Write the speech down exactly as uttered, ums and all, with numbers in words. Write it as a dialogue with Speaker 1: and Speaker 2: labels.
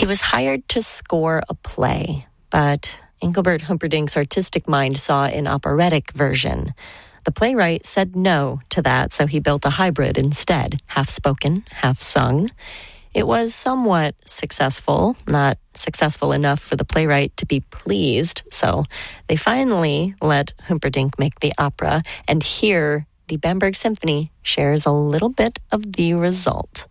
Speaker 1: was hired to score a play, but Engelbert Humperdinck's artistic mind saw an operatic version. The playwright said no to that, so he built a hybrid instead, half spoken, half sung. It was somewhat successful, not successful enough for the playwright to be pleased, so they finally let Humperdinck make the opera, and here the Bamberg Symphony shares a little bit of the result.